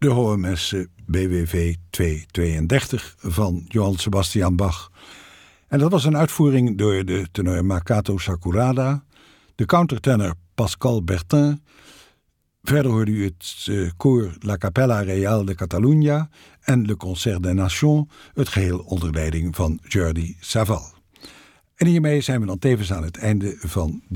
de Hohe Messe BWV 232 van Johann Sebastian Bach. En dat was een uitvoering door de tenor Makoto Sakurada, de countertenor Pascal Bertin. Verder hoorde u het koor La Capella Real de Catalunya en Le Concert des Nations, het geheel onder leiding van Jordi Savall. En hiermee zijn we dan tevens aan het einde van